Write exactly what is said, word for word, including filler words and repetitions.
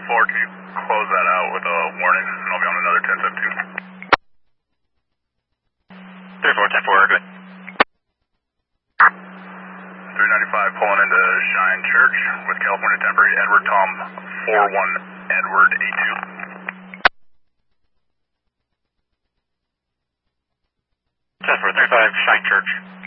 four, can you close that out with a warning, and I'll be on another ten seventeen. three four, ten four, good. three ninety-five pulling into Cheyenne Church with California Temporary, Edward Tom four one Edward eight two. ten four, thirty-five, Cheyenne Church.